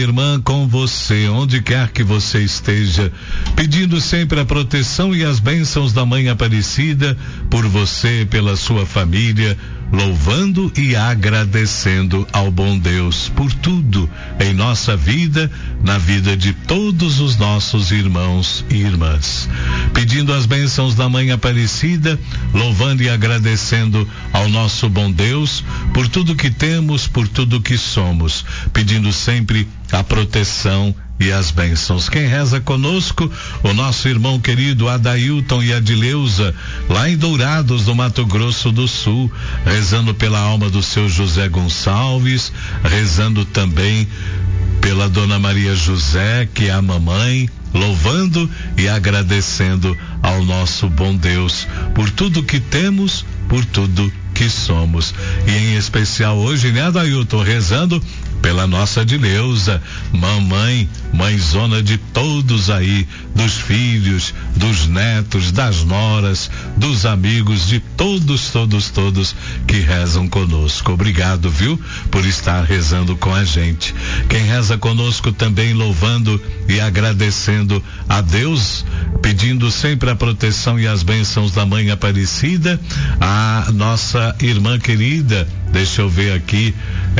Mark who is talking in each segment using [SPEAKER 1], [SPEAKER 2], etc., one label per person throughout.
[SPEAKER 1] Irmã, com você, onde quer que você esteja, pedindo sempre a proteção e as bênçãos da Mãe Aparecida por você, pela sua família, louvando e agradecendo ao bom Deus por tudo em nossa vida, na vida de todos os nossos irmãos e irmãs. Pedindo as bênçãos da Mãe Aparecida, louvando e agradecendo ao nosso bom Deus por tudo que temos, por tudo que somos, pedindo sempre a proteção e as bênçãos. Quem reza conosco, o nosso irmão querido Adailton e Adileuza, lá em Dourados, no Mato Grosso do Sul, rezando pela alma do seu José Gonçalves, rezando também pela Dona Maria José, que é a mamãe, louvando e agradecendo ao nosso bom Deus por tudo que temos, por tudo que somos. E em especial hoje, né, Adailton, rezando pela nossa Adileuza, mamãe, mãezona de todos aí, dos filhos, dos netos, das noras, dos amigos, de todos que rezam conosco. Obrigado, viu, por estar rezando com a gente. Quem reza conosco também louvando e agradecendo a Deus, pedindo sempre a proteção e as bênçãos da Mãe Aparecida, a nossa irmã querida, deixa eu ver aqui,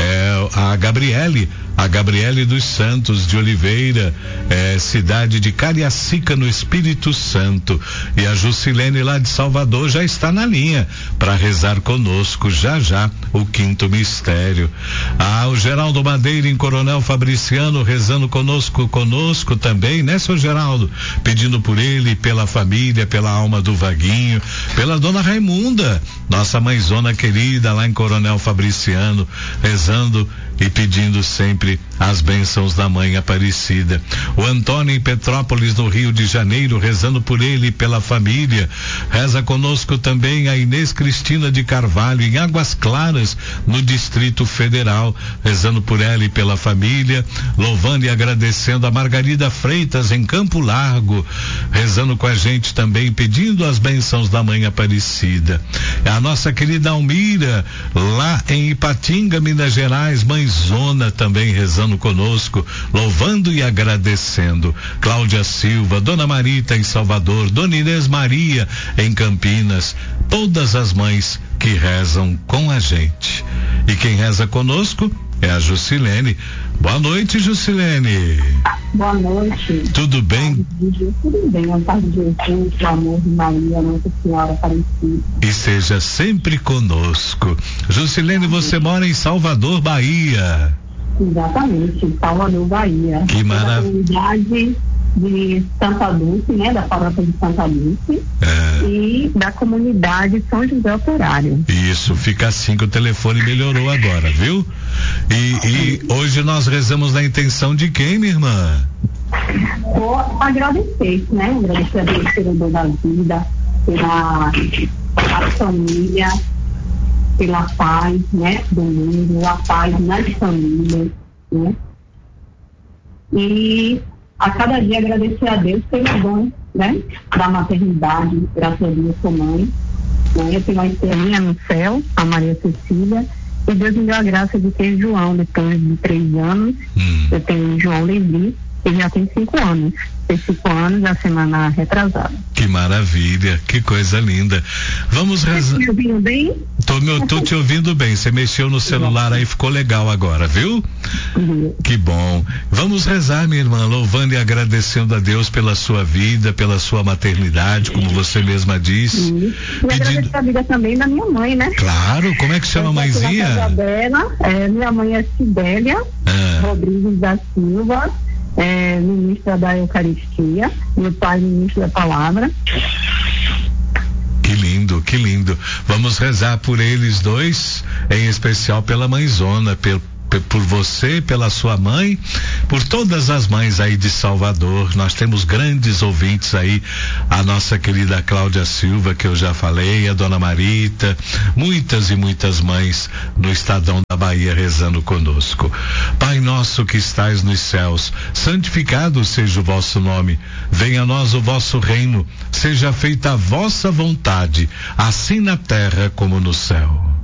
[SPEAKER 1] a Gabriele dos Santos de Oliveira, cidade de Cariacica, no Espírito Santo. E a Jusilene lá de Salvador já está na linha para rezar conosco já o quinto mistério. O Geraldo Madeira em Coronel Fabriciano rezando conosco também, né, seu Geraldo? Pedindo por ele, pela família, pela alma do Vaguinho, pela Dona Raimunda, nossa mãezona querida lá em Coronel Fabriciano, rezando e pedindo sempre as bênçãos da Mãe Aparecida. O Antônio em Petrópolis, no Rio de Janeiro, rezando por ele e pela família. Reza conosco também a Inês Cristina de Carvalho, em Águas Claras, no Distrito Federal, rezando por ela e pela família, louvando e agradecendo a Margarida Freitas em Campo Largo, rezando com a gente também, pedindo as bênçãos da Mãe Aparecida. A nossa querida Almira, lá em Ipatinga, Minas Gerais, mãezona também rezando conosco, louvando e agradecendo. Cláudia Silva, Dona Marita em Salvador, Dona Inês Maria em Campinas, todas as mães que rezam com a gente. E quem reza conosco é a Jusilene. Boa noite, Jusilene.
[SPEAKER 2] Boa noite.
[SPEAKER 1] Tudo bem?
[SPEAKER 2] Tudo bem, a paz de Jesus, o amor de Maria, Nossa Senhora Aparecida.
[SPEAKER 1] E seja sempre conosco. Jusilene, você mora em Salvador, Bahia.
[SPEAKER 2] Exatamente, em Salvador, Bahia.
[SPEAKER 1] Que maravilha.
[SPEAKER 2] Comunidade de Santa Dulce, né, da paróquia de Santa Dulce, e da comunidade São José Operário.
[SPEAKER 1] Isso, fica assim que o telefone melhorou agora, viu? E hoje nós rezamos na intenção de quem, minha irmã?
[SPEAKER 2] Vou agradecer, né? Agradecer a Deus pelo dom da vida, pela família, pela paz, né, do mundo, a paz nas famílias, né? E a cada dia agradecer a Deus pelo dom, né, da maternidade. Graças a Deus sou mãe, né? Eu tenho uma estrelinha no céu, a Maria Cecília, e Deus me deu a graça de ter João depois de 3 anos. Eu tenho João Levi, ele já tem 5 anos. Fez 5 anos na semana retrasada.
[SPEAKER 1] Que maravilha, que coisa linda. Vamos rezar.
[SPEAKER 2] Tá me ouvindo bem?
[SPEAKER 1] Tô te ouvindo bem. Você mexeu no celular aí, ficou legal agora, viu? Que bom. Vamos rezar, minha irmã, louvando e agradecendo a Deus pela sua vida, pela sua maternidade, como você mesma disse.
[SPEAKER 2] E agradecer a vida também da minha mãe, né?
[SPEAKER 1] Claro, como é que chama a mãezinha?
[SPEAKER 2] Na casa dela, minha mãe é Cibélia Rodrigues da Silva, ministra da Eucaristia, meu pai ministro da Palavra.
[SPEAKER 1] Que lindo, que lindo. Vamos rezar por eles dois, em especial pela mãezona, por você, pela sua mãe, por todas as mães aí de Salvador. Nós temos grandes ouvintes aí, a nossa querida Cláudia Silva, que eu já falei, a Dona Marita, muitas e muitas mães no Estadão da Bahia rezando conosco. Pai nosso que estais nos céus, santificado seja o vosso nome, venha a nós o vosso reino, seja feita a vossa vontade, assim na terra como no céu.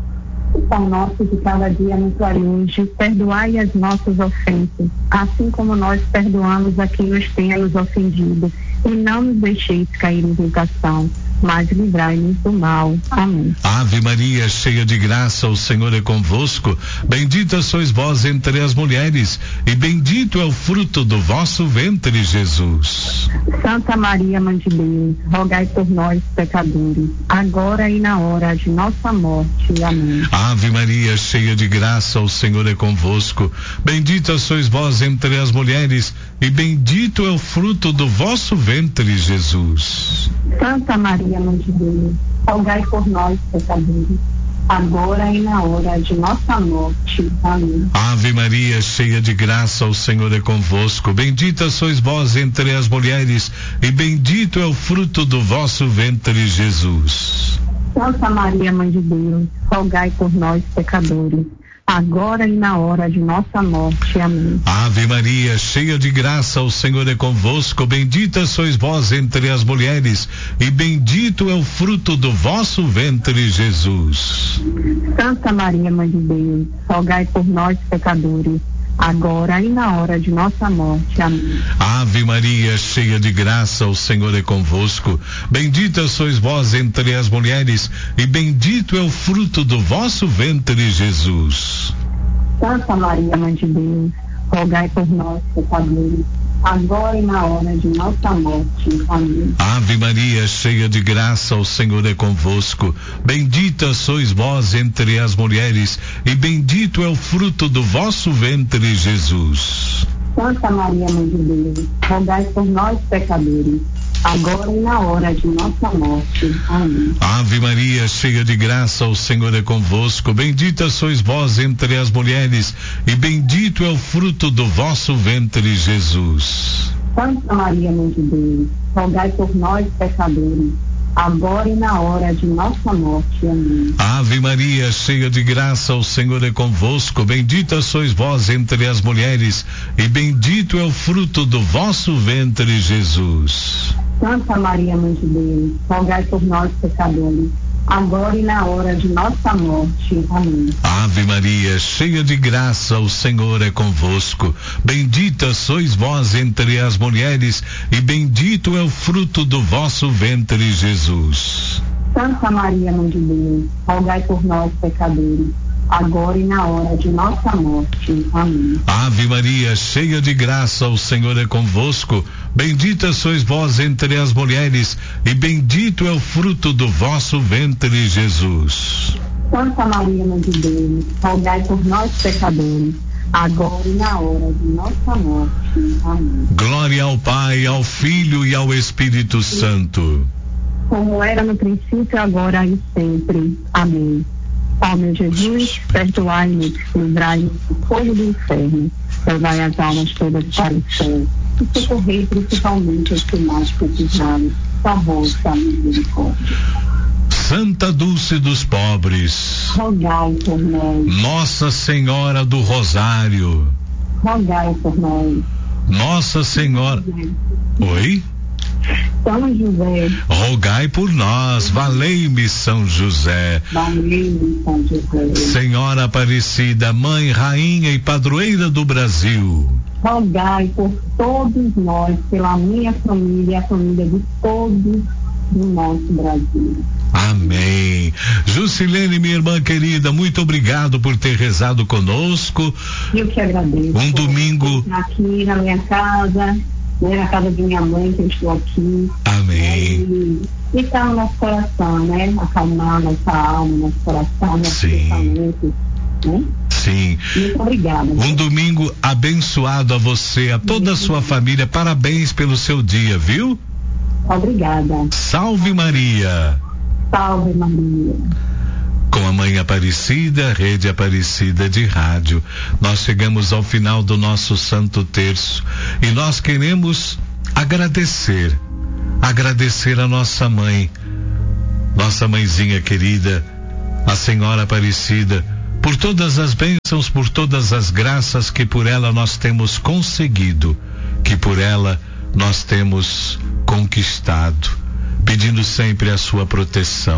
[SPEAKER 2] O pão nosso de cada dia nos dai hoje, perdoai as nossas ofensas, assim como nós perdoamos a quem nos tenha nos ofendido. E não nos deixeis cair em tentação, mas livrai-nos do mal. Amém.
[SPEAKER 1] Ave Maria, cheia de graça, o Senhor é convosco. Bendita sois vós entre as mulheres, e bendito é o fruto do vosso ventre, Jesus.
[SPEAKER 2] Santa Maria, Mãe de Deus, rogai por nós, pecadores, agora e na hora de nossa morte. Amém.
[SPEAKER 1] Ave Maria, cheia de graça, o Senhor é convosco. Bendita sois vós entre as mulheres, e bendito é o fruto do vosso ventre, Jesus.
[SPEAKER 2] Santa Maria, Mãe de Deus, rogai por nós, pecadores, agora e na hora de nossa morte. Amém.
[SPEAKER 1] Ave Maria, cheia de graça, o Senhor é convosco. Bendita sois vós entre as mulheres, e bendito é o fruto do vosso ventre, Jesus.
[SPEAKER 2] Santa Maria, Mãe de Deus, rogai por nós, pecadores, agora e na hora de nossa morte. Amém.
[SPEAKER 1] Ave Maria, cheia de graça, o Senhor é convosco. Bendita sois vós entre as mulheres, e bendito é o fruto do vosso ventre, Jesus.
[SPEAKER 2] Santa Maria, Mãe de Deus, rogai por nós, pecadores, agora e na hora de nossa morte. Amém.
[SPEAKER 1] Ave Maria, cheia de graça, o Senhor é convosco. Bendita sois vós entre as mulheres, e bendito é o fruto do vosso ventre, Jesus.
[SPEAKER 2] Santa Maria, Mãe de Deus, rogai por nós, pecadores, agora e na hora de nossa morte. Amém.
[SPEAKER 1] Ave Maria, cheia de graça, o Senhor é convosco. Bendita sois vós entre as mulheres, e bendito é o fruto do vosso ventre, Jesus.
[SPEAKER 2] Santa Maria, Mãe de Deus, rogai por nós, pecadores, agora e na hora de nossa morte. Amém.
[SPEAKER 1] Ave Maria, cheia de graça, o Senhor é convosco. Bendita sois vós entre as mulheres, e bendito é o fruto do vosso ventre, Jesus.
[SPEAKER 2] Santa Maria, Mãe de Deus, rogai por nós, pecadores, agora e na hora de nossa morte. Amém.
[SPEAKER 1] Ave Maria, cheia de graça, o Senhor é convosco. Bendita sois vós entre as mulheres, e bendito é o fruto do vosso ventre, Jesus.
[SPEAKER 2] Santa Maria, Mãe de Deus, rogai por nós, pecadores, agora e na hora de nossa morte. Amém.
[SPEAKER 1] Ave Maria, cheia de graça, o Senhor é convosco. Bendita sois vós entre as mulheres, e bendito é o fruto do vosso ventre, Jesus.
[SPEAKER 2] Santa Maria, Mãe de Deus, rogai por nós, pecadores, agora e na hora de nossa morte. Amém.
[SPEAKER 1] Ave Maria, cheia de graça, o Senhor é convosco. Bendita sois vós entre as mulheres, e bendito é o fruto do vosso ventre, Jesus.
[SPEAKER 2] Santa Maria, Mãe de Deus, rogai por nós, pecadores, agora e na hora de nossa morte. Amém.
[SPEAKER 1] Glória ao Pai, ao Filho e ao Espírito Santo.
[SPEAKER 2] Como era no princípio, agora e sempre. Amém. Ó meu Jesus, perdoai-nos, livrai-nos do fogo do inferno, levai as almas todas para o céu, e socorrei principalmente os que mais precisarem da vossa misericórdia.
[SPEAKER 1] Santa Dulce dos Pobres,
[SPEAKER 2] Rogai por nós.
[SPEAKER 1] Nossa Senhora do Rosário,
[SPEAKER 2] Rogai por nós.
[SPEAKER 1] Nossa Senhora. Oi?
[SPEAKER 2] São José.
[SPEAKER 1] Rogai por nós, valei-me São José.
[SPEAKER 2] Valei-me São José.
[SPEAKER 1] Senhora Aparecida, Mãe, Rainha e Padroeira do Brasil.
[SPEAKER 2] Rogai por todos nós, pela minha família e a família de todos do nosso Brasil.
[SPEAKER 1] Amém. Juscelene, minha irmã querida, muito obrigado por ter rezado conosco.
[SPEAKER 2] Eu que agradeço.
[SPEAKER 1] Um domingo.
[SPEAKER 2] Aqui na minha casa, na casa de minha mãe, que eu estou aqui.
[SPEAKER 1] Amém.
[SPEAKER 2] E está no nosso coração, né? Acalmar nossa alma, nosso coração, nosso pensamento, né?
[SPEAKER 1] Sim.
[SPEAKER 2] Muito obrigada.
[SPEAKER 1] Um domingo abençoado a você, a toda a sua família. Parabéns pelo seu dia, viu?
[SPEAKER 2] Obrigada.
[SPEAKER 1] Salve Maria.
[SPEAKER 2] Salve Maria.
[SPEAKER 1] Com a Mãe Aparecida, Rede Aparecida de Rádio, nós chegamos ao final do nosso Santo Terço e nós queremos agradecer a nossa mãe, nossa mãezinha querida, a Senhora Aparecida, por todas as bênçãos, por todas as graças que por ela nós temos conseguido, que por ela nós temos conquistado, pedindo sempre a sua proteção.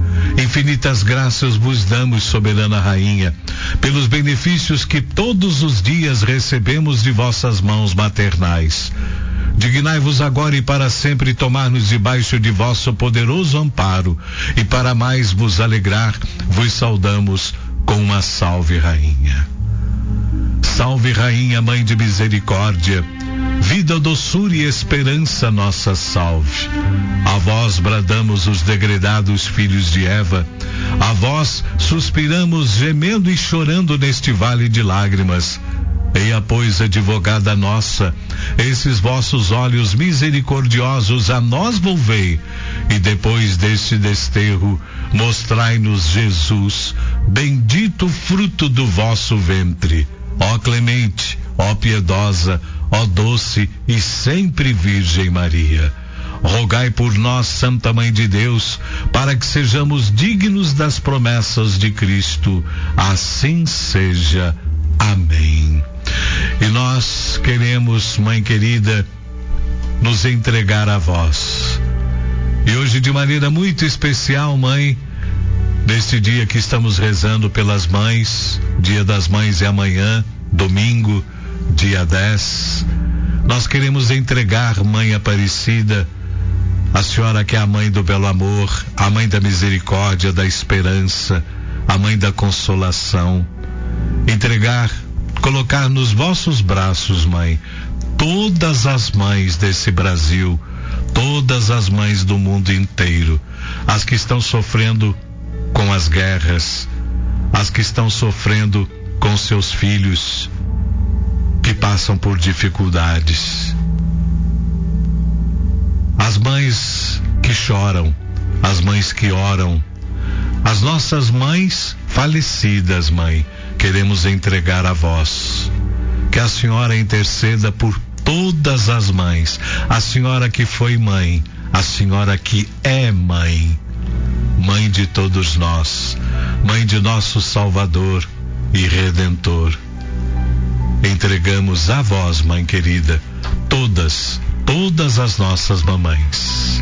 [SPEAKER 1] Infinitas graças vos damos, soberana rainha, pelos benefícios que todos os dias recebemos de vossas mãos maternais. Dignai-vos agora e para sempre tomar-nos debaixo de vosso poderoso amparo, e para mais vos alegrar, vos saudamos com uma salve, rainha. Salve, rainha, mãe de misericórdia, vida, doçura e esperança, nossa salve. A vós bradamos os degredados filhos de Eva, a vós suspiramos gemendo e chorando neste vale de lágrimas. Eia, pois, advogada nossa, esses vossos olhos misericordiosos a nós volvei, e depois deste desterro, mostrai-nos Jesus, bendito fruto do vosso ventre. Ó clemente, ó piedosa, ó doce e sempre Virgem Maria, rogai por nós, Santa Mãe de Deus, para que sejamos dignos das promessas de Cristo. Assim seja. Amém. E nós queremos, Mãe querida, nos entregar a vós. E hoje, de maneira muito especial, Mãe, neste dia que estamos rezando pelas mães, Dia das Mães é amanhã, domingo, dia 10, nós queremos entregar, Mãe Aparecida, a senhora que é a mãe do belo amor, a mãe da misericórdia, da esperança, a mãe da consolação, entregar, colocar nos vossos braços, Mãe, todas as mães desse Brasil, todas as mães do mundo inteiro, as que estão sofrendo com as guerras, as que estão sofrendo com seus filhos que passam por dificuldades, as mães que choram, as mães que oram, as nossas mães falecidas, Mãe, queremos entregar a vós. Que a senhora interceda por todas as mães, a senhora que foi mãe, a senhora que é mãe, mãe de todos nós, mãe de nosso Salvador e Redentor. Entregamos a vós, Mãe querida, todas as nossas mamães.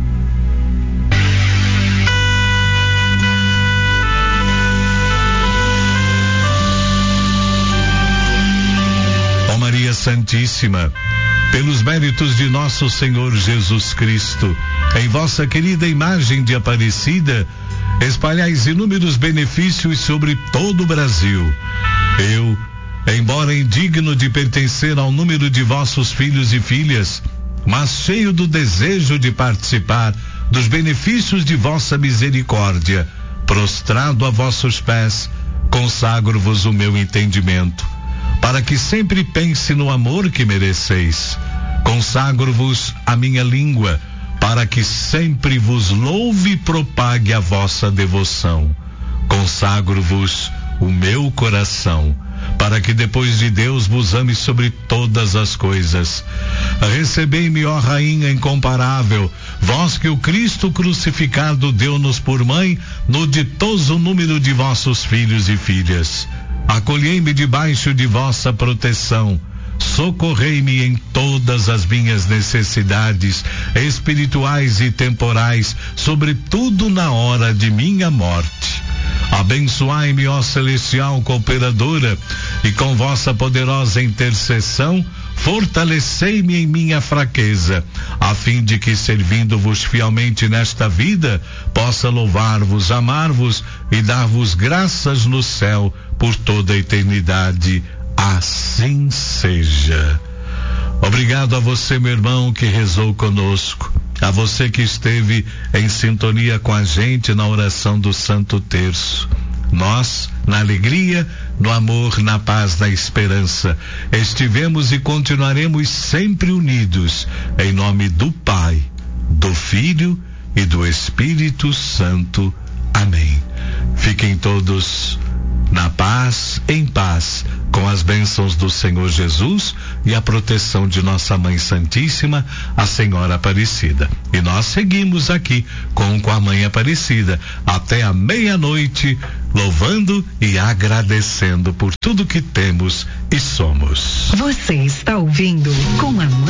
[SPEAKER 1] Ó Maria Santíssima, pelos méritos de nosso Senhor Jesus Cristo, em vossa querida imagem de Aparecida, espalhais inúmeros benefícios sobre todo o Brasil. Eu, embora indigno de pertencer ao número de vossos filhos e filhas, mas cheio do desejo de participar dos benefícios de vossa misericórdia, prostrado a vossos pés, consagro-vos o meu entendimento, para que sempre pense no amor que mereceis. Consagro-vos a minha língua, para que sempre vos louve e propague a vossa devoção. Consagro-vos o meu coração, para que depois de Deus vos ame sobre todas as coisas. Recebei-me, ó Rainha incomparável, vós que o Cristo crucificado deu-nos por mãe, no ditoso número de vossos filhos e filhas. Acolhei-me debaixo de vossa proteção, socorrei-me em todas as minhas necessidades espirituais e temporais, sobretudo na hora de minha morte. Abençoai-me, ó celestial cooperadora, e com vossa poderosa intercessão, fortalecei-me em minha fraqueza, a fim de que, servindo-vos fielmente nesta vida, possa louvar-vos, amar-vos e dar-vos graças no céu por toda a eternidade. Assim seja. Obrigado a você, meu irmão, que rezou conosco, a você que esteve em sintonia com a gente na oração do Santo Terço. Nós, na alegria, no amor, na paz, na esperança, estivemos e continuaremos sempre unidos, em nome do Pai, do Filho e do Espírito Santo. Amém. Fiquem todos na paz, em paz, com as bênçãos do Senhor Jesus e a proteção de nossa Mãe Santíssima, a Senhora Aparecida. E nós seguimos aqui com a Mãe Aparecida até a meia-noite, louvando e agradecendo por tudo que temos e somos.
[SPEAKER 3] Você está ouvindo com a Mãe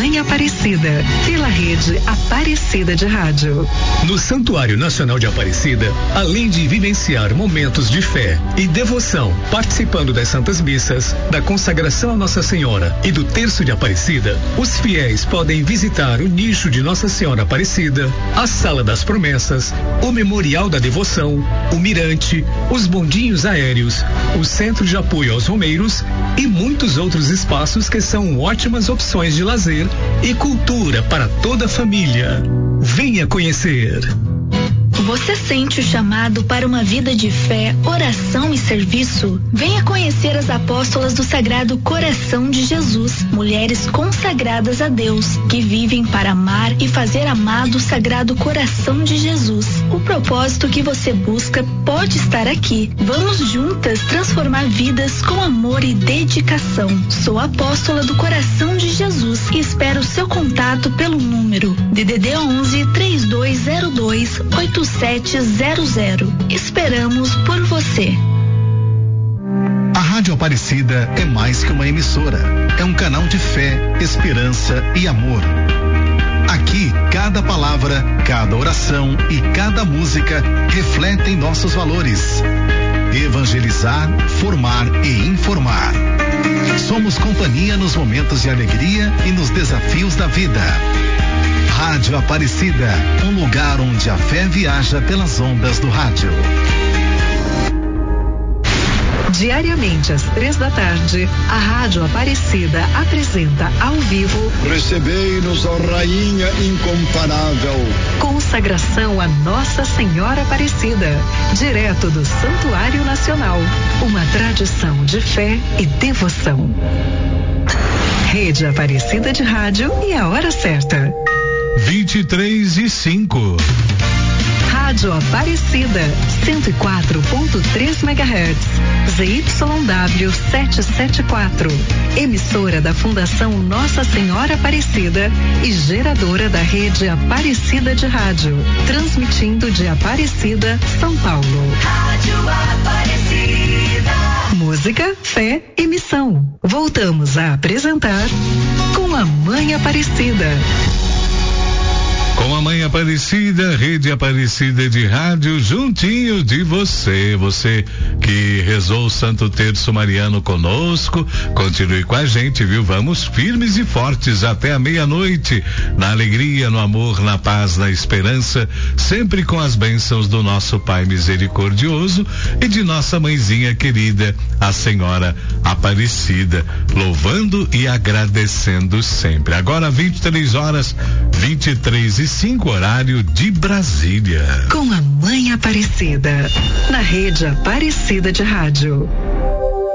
[SPEAKER 3] Mãe Aparecida, pela Rede Aparecida de Rádio.
[SPEAKER 4] No Santuário Nacional de Aparecida, além de vivenciar momentos de fé e devoção, participando das Santas Missas, da consagração a Nossa Senhora e do Terço de Aparecida, os fiéis podem visitar o nicho de Nossa Senhora Aparecida, a Sala das Promessas, o Memorial da Devoção, o Mirante, os bondinhos aéreos, o Centro de Apoio aos Romeiros e muitos outros espaços que são ótimas opções de lazer e cultura para toda a família. Venha conhecer.
[SPEAKER 5] Você sente o chamado para uma vida de fé, oração e serviço? Venha conhecer as apóstolas do Sagrado Coração de Jesus, mulheres consagradas a Deus, que vivem para amar e fazer amado o Sagrado Coração de Jesus. O propósito que você busca pode estar aqui. Vamos juntas transformar vidas com amor e dedicação. Sou apóstola do Coração de Jesus e espero o seu contato pelo número DDD 11 3202 8700. Esperamos por você.
[SPEAKER 6] A Rádio Aparecida é mais que uma emissora. É um canal de fé, esperança e amor. Aqui, cada palavra, cada oração e cada música refletem nossos valores. Evangelizar, formar e informar. Somos companhia nos momentos de alegria e nos desafios da vida. Rádio Aparecida, um lugar onde a fé viaja pelas ondas do rádio.
[SPEAKER 3] Diariamente às 3h, a Rádio Aparecida apresenta ao vivo
[SPEAKER 7] Recebei-nos, ó Rainha incomparável.
[SPEAKER 3] Consagração a Nossa Senhora Aparecida, direto do Santuário Nacional. Uma tradição de fé e devoção. Rede Aparecida de Rádio e a hora certa.
[SPEAKER 1] 23:05.
[SPEAKER 3] Rádio Aparecida, 104.3 MHz, ZYW 774, emissora da Fundação Nossa Senhora Aparecida e geradora da Rede Aparecida de Rádio, transmitindo de Aparecida, São Paulo.
[SPEAKER 8] Rádio Aparecida.
[SPEAKER 3] Música, fé e missão. Voltamos a apresentar Com a Mãe Aparecida.
[SPEAKER 1] Com a Mãe Aparecida, Rede Aparecida de Rádio, juntinho de você. Você que rezou o Santo Terço Mariano conosco, continue com a gente, viu? Vamos firmes e fortes até a meia-noite, na alegria, no amor, na paz, na esperança, sempre com as bênçãos do nosso Pai misericordioso e de nossa mãezinha querida, a Senhora Aparecida, louvando e agradecendo sempre. Agora 23h23:05, horário de Brasília.
[SPEAKER 3] Com a Mãe Aparecida, na Rede Aparecida de Rádio.